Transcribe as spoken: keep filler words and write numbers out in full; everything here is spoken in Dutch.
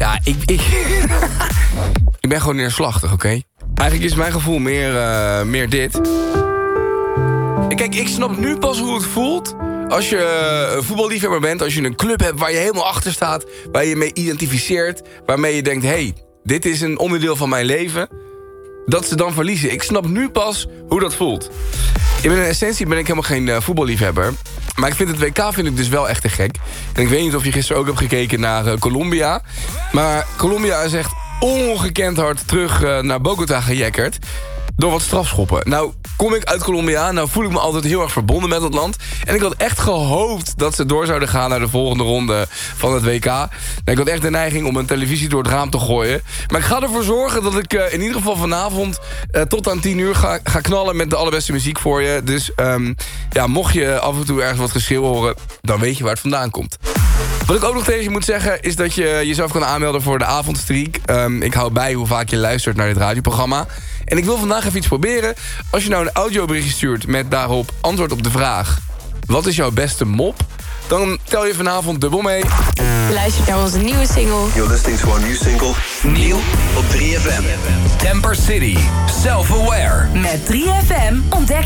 Ja, ik... Ik, ik ben gewoon neerslachtig, oké? Okay? Eigenlijk is mijn gevoel meer, uh, meer dit. Kijk, ik snap nu pas hoe het voelt als je een voetballiefhebber bent, als je een club hebt waar je helemaal achter staat, waar je je mee identificeert, waarmee je denkt, hé, hey, dit is een onderdeel van mijn leven, dat ze dan verliezen. Ik snap nu pas hoe dat voelt. In mijn essentie ben ik helemaal geen uh, voetballiefhebber, maar ik vind het W K vind ik dus wel echt te gek. En ik weet niet of je gisteren ook hebt gekeken naar uh, Colombia, maar Colombia is echt ongekend hard terug uh, naar Bogota gejekkerd door wat strafschoppen. Nou, kom ik uit Colombia, nou voel ik me altijd heel erg verbonden met het land. En ik had echt gehoopt dat ze door zouden gaan naar de volgende ronde van het W K. Nou, ik had echt de neiging om een televisie door het raam te gooien. Maar ik ga ervoor zorgen dat ik uh, in ieder geval vanavond uh, tot aan tien uur ga, ga knallen met de allerbeste muziek voor je. Dus um, ja, mocht je af en toe ergens wat geschreeuw horen, dan weet je waar het vandaan komt. Wat ik ook nog tegen je moet zeggen is dat je jezelf kan aanmelden voor de avondstreak. Um, ik hou bij hoe vaak je luistert naar dit radioprogramma. En ik wil vandaag even iets proberen. Als je nou een audioberichtje stuurt met daarop antwoord op de vraag: wat is jouw beste mop? Dan tel je vanavond dubbel mee. Luister naar onze nieuwe single. You're listening to our new single. Nieuw op drie F M. Temper City. Self-Aware. Met drie F M ontdek